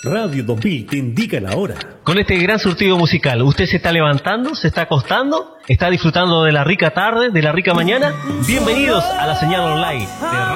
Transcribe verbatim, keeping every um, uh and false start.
Radio dos mil te indica la hora. Con este gran surtido musical, ¿usted se está levantando? ¿Se está acostando? ¿Está disfrutando de la rica tarde, de la rica mañana? Bienvenidos a la señal online de